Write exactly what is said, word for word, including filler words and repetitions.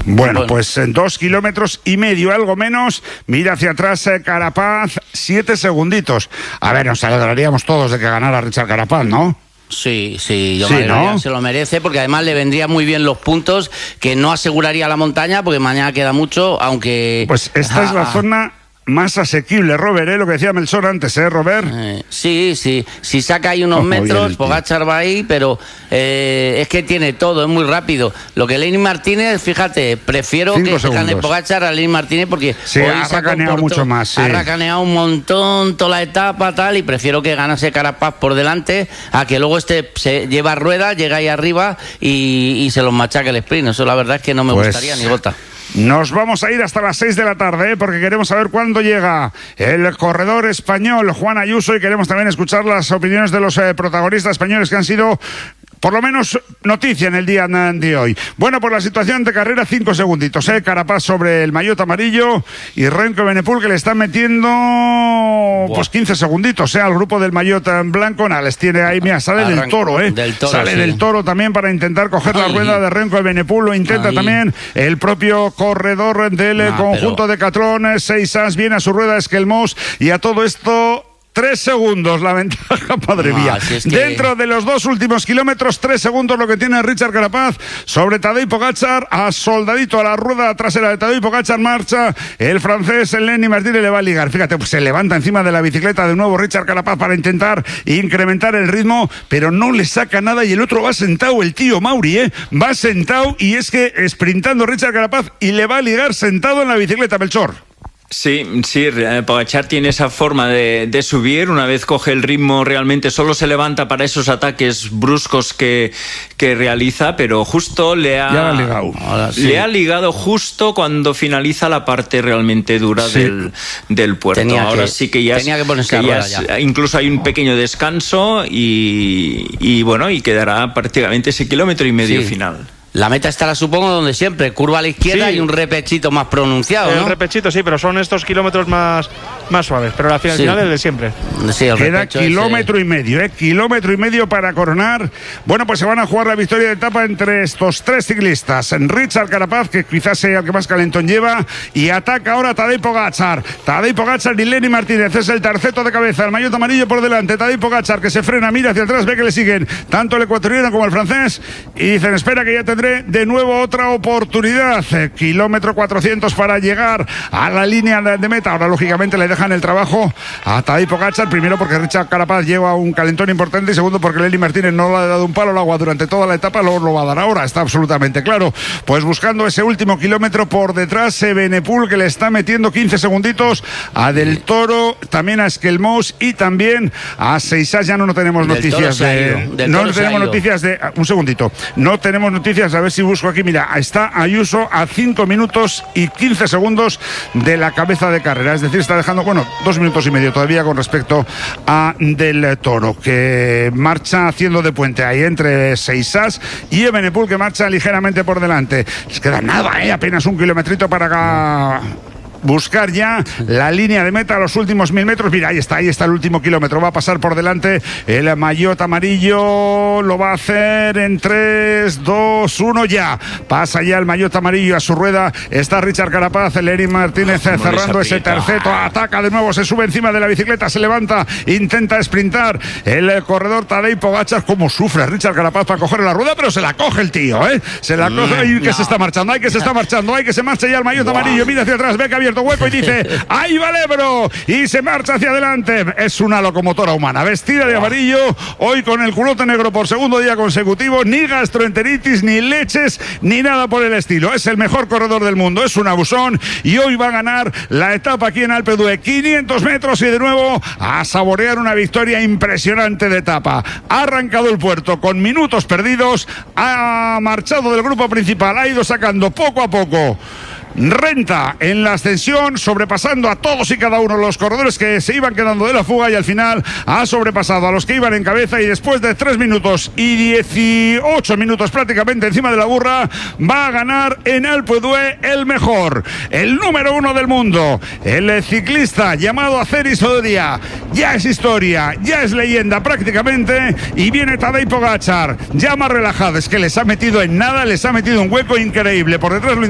Bueno, bueno, pues en dos kilómetros y medio, algo menos. Mira hacia atrás eh, Carapaz, siete segunditos. A ver, nos alegraríamos todos de que ganara Richard Carapaz, ¿no? Sí, sí, yo sí, me ¿no? se lo merece, porque además le vendría muy bien los puntos, que no aseguraría la montaña, porque mañana queda mucho, aunque... Pues esta ah, es la ah. zona más asequible, Robert, ¿eh? Lo que decía Melchor antes, ¿eh, Robert? Eh, sí, sí, si saca ahí unos oh, metros, Pogačar va ahí, pero eh, es que tiene todo, es muy rápido. Lo que Lenny Martínez, fíjate, prefiero Cinco que segundos. gane Pogačar a Lenny Martínez, porque sí, hoy ha racaneado mucho más, sí. Ha racaneado un montón toda la etapa, tal, y prefiero que ganase Carapaz por delante, a que luego este se lleva rueda, llega ahí arriba y, y se los machaque el sprint. Eso la verdad es que no me pues... gustaría ni gota. Nos vamos a ir hasta las seis de la tarde, ¿eh? Porque queremos saber cuándo llega el corredor español Juan Ayuso, y queremos también escuchar las opiniones de los eh, protagonistas españoles que han sido, por lo menos, noticia en el día de hoy. Bueno, por la situación de carrera, cinco segunditos, ¿eh? Carapaz sobre el maillot amarillo y Remco Evenepoel, que le están metiendo Buah. pues quince segunditos, ¿eh? Al grupo del maillot blanco. Nada, les tiene ahí, mira, sale Arran del toro, ¿eh? Del toro, sale sí. del toro también para intentar coger Ay. la rueda de Remco Evenepoel. Lo intenta Ay. también el propio corredor del nah, conjunto pero... de Catlón, seis as, viene a su rueda Esquelmós, y a todo esto... Tres segundos la ventaja, madre mía. Ah, si es que... Dentro de los dos últimos kilómetros, tres segundos lo que tiene Richard Carapaz sobre Tadej Pogačar, a soldadito a la rueda trasera de Tadej Pogačar. Marcha el francés Lenny Martínez, le va a ligar. Fíjate, pues se levanta encima de la bicicleta de nuevo Richard Carapaz para intentar incrementar el ritmo, pero no le saca nada, y el otro va sentado, el tío Mauri, ¿eh? Va sentado, y es que sprintando Richard Carapaz y le va a ligar sentado en la bicicleta, Melchor. Sí, sí, Pogačar tiene esa forma de, de subir. Una vez coge el ritmo, realmente solo se levanta para esos ataques bruscos que, que realiza, pero justo le ha, ya ha ligado. Ahora, sí. le ha ligado justo cuando finaliza la parte realmente dura sí. del, del puerto. Tenía Ahora que, sí que ya, tenía es, que ponerse que ya es, ya. incluso hay un pequeño descanso y, y bueno, y quedará prácticamente ese kilómetro y medio sí. final. La meta estará, supongo, donde siempre, curva a la izquierda sí. y un repechito más pronunciado, ¿no? El repechito sí, pero son estos kilómetros más, más suaves, pero la final, sí. final es de siempre. Sí, el Queda kilómetro ese... y medio, ¿eh? Kilómetro y medio para coronar. Bueno, pues se van a jugar la victoria de etapa entre estos tres ciclistas. Richard Carapaz, que quizás sea el que más calentón lleva, y ataca ahora Tadej Pogačar. Tadej Pogačar y Lenny Martínez, es el terceto de cabeza, el maillot amarillo por delante. Tadej Pogačar, que se frena, mira hacia atrás, ve que le siguen tanto el ecuatoriano como el francés, y dicen, espera que ya tendré de nuevo otra oportunidad. Eh, kilómetro cuatrocientos para llegar a la línea de, de meta. Ahora lógicamente le dejan el trabajo a Tadej Pogačar, primero porque Richard Carapaz lleva un calentón importante, y segundo porque Lenny Martínez no le ha dado un palo al agua durante toda la etapa, luego lo va a dar ahora, está absolutamente claro. Pues buscando ese último kilómetro por detrás, Evenepoel, que le está metiendo quince segunditos a Del Toro, también a Esquelmós y también a Seisas. Ya no, no tenemos Del noticias de no tenemos noticias de un segundito no tenemos noticias, a ver si busco aquí. Mira, está Ayuso a cinco minutos y quince segundos de la cabeza de carrera, es decir, está dejando, bueno, dos minutos y medio todavía con respecto a Del Toro, que marcha haciendo de puente ahí entre Seisas y Evenepoel, que marcha ligeramente por delante. Les queda nada, ¿eh? Apenas un kilometrito para acá. Buscar ya la línea de meta, los últimos mil metros. Mira, ahí está, ahí está el último kilómetro. Va a pasar por delante el maillot amarillo. Lo va a hacer en tres, dos, uno, ya. Pasa ya el maillot amarillo a su rueda. Está Richard Carapaz, Lenny Martínez oh, cerrando ese terceto. Ataca de nuevo, se sube encima de la bicicleta, se levanta, intenta sprintar el corredor Tadej Pogačar. Cómo sufre Richard Carapaz para coger la rueda, pero se la coge el tío, ¿eh? Se la coge. Ay, que no. se está marchando, ay, que se está marchando, ay, que se marcha ya el maillot wow. amarillo. Mira hacia atrás, ve que había hueco y dice, ahí va el Ebro, y se marcha hacia adelante. Es una locomotora humana, vestida de amarillo, hoy con el culote negro por segundo día consecutivo. Ni gastroenteritis, ni leches, ni nada por el estilo. Es el mejor corredor del mundo, es un abusón, y hoy va a ganar la etapa aquí en Alpe d'Huez, quinientos metros, y de nuevo a saborear una victoria impresionante de etapa. Ha arrancado el puerto con minutos perdidos, ha marchado del grupo principal, ha ido sacando poco a poco renta en la ascensión, sobrepasando a todos y cada uno de los corredores que se iban quedando de la fuga, y al final ha sobrepasado a los que iban en cabeza, y después de tres minutos y dieciocho minutos prácticamente encima de la burra, va a ganar en Alpe d'Huez el mejor, el número uno del mundo, el ciclista llamado Aceris Oderia. Ya es historia, ya es leyenda prácticamente, y viene Tadej Pogačar ya más relajado. Es que les ha metido en nada, les ha metido un hueco increíble por detrás. Lo